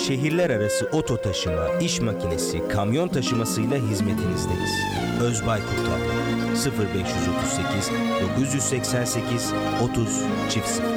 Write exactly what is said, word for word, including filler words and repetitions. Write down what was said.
şehirler arası oto taşıma, iş makinesi, kamyon taşımasıyla hizmetinizdeyiz. Özbay Kurtar sıfır beş otuz sekiz dokuz seksen sekiz otuz sıfır sıfır